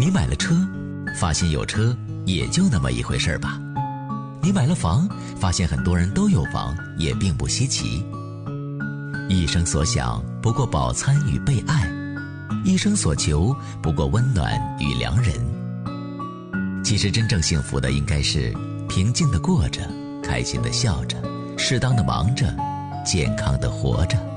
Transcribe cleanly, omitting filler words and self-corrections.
你买了车，发现有车也就那么一回事吧。你买了房，发现很多人都有房，也并不稀奇。一生所想不过饱餐与被爱，一生所求不过温暖与良人。其实真正幸福的应该是平静地过着，开心地笑着，适当地忙着，健康地活着。